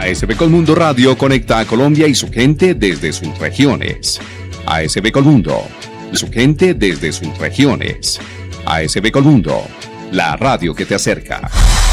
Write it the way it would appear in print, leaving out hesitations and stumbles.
ASB Colmundo Radio conecta a Colombia y su gente desde sus regiones. ASB Colmundo, su gente desde sus regiones. ASB Colmundo, la radio que te acerca.